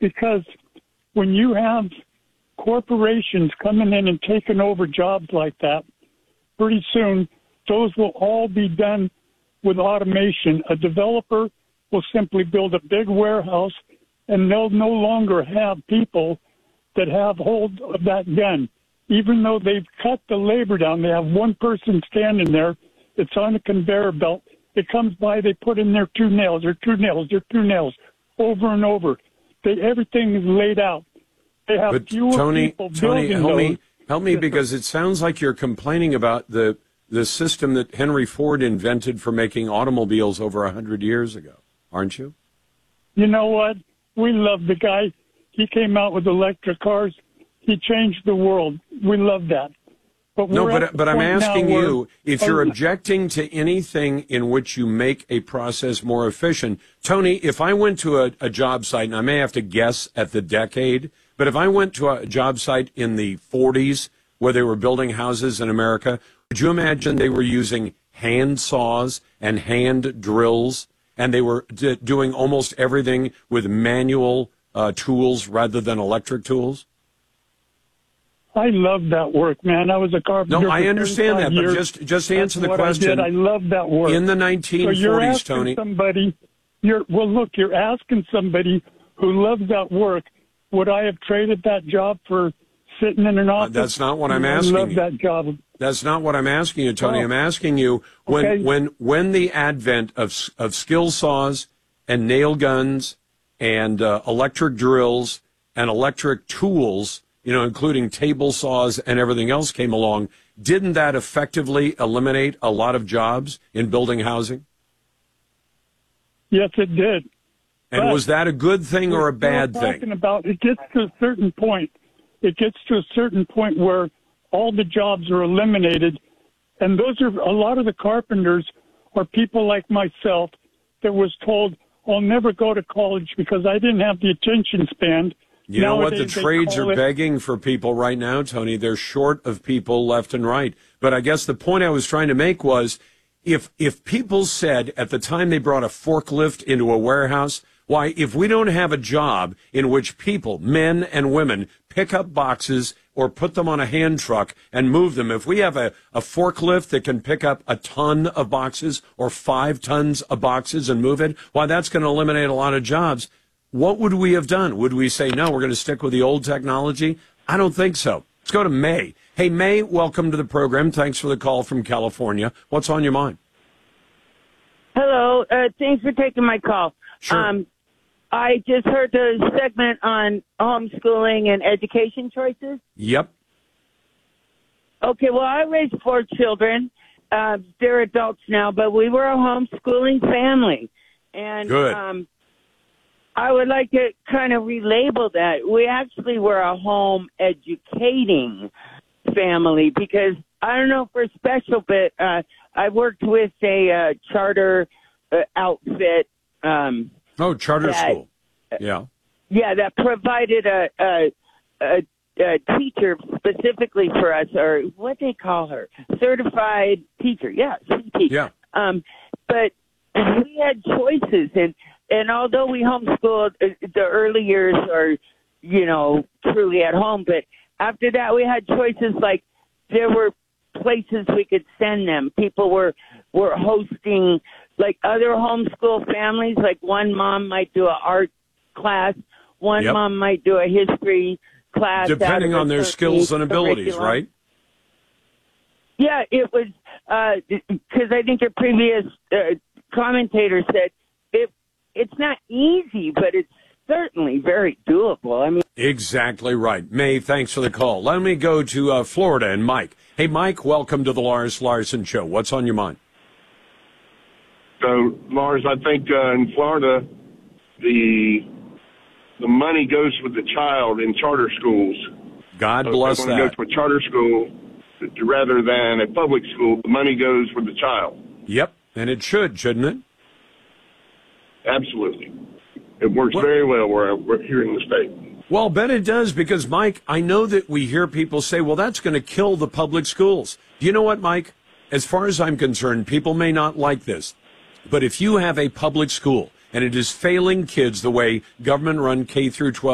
because when you have corporations coming in and taking over jobs like that, pretty soon those will all be done with automation. A developer will simply build a big warehouse, and they'll no longer have people that have hold of that gun. Even though they've cut the labor down, they have one person standing there. It's on a conveyor belt. It comes by, they put in their two nails, over and over. Everything is laid out. They have but fewer people Tony, building help me, because it sounds like you're complaining about the system that Henry Ford invented for making automobiles over 100 years ago, aren't you? You know what? We love the guy. He came out with electric cars. He changed the world. We love that. But I'm asking you, if you're objecting to anything in which you make a process more efficient, Tony, if I went to a job site, and I may have to guess at the decade, but if I went to a job site in the 40s where they were building houses in America, could you imagine they were using hand saws and hand drills, and they were doing almost everything with manual tools rather than electric tools? I love that work, man. I was a carpenter. No, I understand that, but just answer the question. I love that work. In the 1940s, so you're asking Tony. You're asking somebody who loves that work, would I have traded that job for sitting in an office? That's not what I'm asking you. I love that job. That's not what I'm asking you, Tony. I'm asking you, when the advent of skill saws and nail guns and electric drills and electric tools, including table saws and everything else came along, didn't that effectively eliminate a lot of jobs in building housing? Yes, it did. And was that a good thing or a bad thing? It gets to a certain point. It gets to a certain point where all the jobs are eliminated, and those are a lot of the carpenters are people like myself that was told, I'll never go to college because I didn't have the attention span. You know what? The trades are begging for people right now, Tony. They're short of people left and right. But I guess the point I was trying to make was if people said at the time they brought a forklift into a warehouse, why, if we don't have a job in which people, men and women, pick up boxes or put them on a hand truck and move them, if we have a forklift that can pick up a ton of boxes or 5 tons of boxes and move it, why, that's going to eliminate a lot of jobs. What would we have done? Would we say, no, we're going to stick with the old technology? I don't think so. Let's go to May. Hey, May, welcome to the program. Thanks for the call from California. What's on your mind? Hello. Thanks for taking my call. Sure. I just heard the segment on homeschooling and education choices. Yep. Okay, well, I raised 4 children. They're adults now, but we were a homeschooling family. And good. I would like to kind of relabel that. We actually were a home educating family because, I don't know if we're special, but I worked with a charter outfit. Charter school. Yeah. Yeah, that provided a teacher specifically for us, or what they call her, certified teacher. Yeah, CT. Yeah. But we had choices, and although we homeschooled, the early years are, truly at home, but after that we had choices like there were places we could send them. People were hosting like other homeschool families, like one mom might do an art class, one mom might do a history class. Depending on their skills and abilities, right? Yeah, it was, because I think your previous commentator said it's not easy, but it's certainly very doable. I mean, exactly right. May, thanks for the call. Let me go to Florida and Mike. Hey, Mike, welcome to the Lars Larson Show. What's on your mind? So, Lars, I think in Florida, the money goes with the child in charter schools. God bless that. When you go to a charter school rather than a public school, the money goes with the child. Yep, and it should, shouldn't it? Absolutely. It works very well we're here in the state. Well, bet it does, because, Mike, I know that we hear people say, well, that's going to kill the public schools. Do you know what, Mike? As far as I'm concerned, people may not like this, but if you have a public school and it is failing kids the way government-run K through 12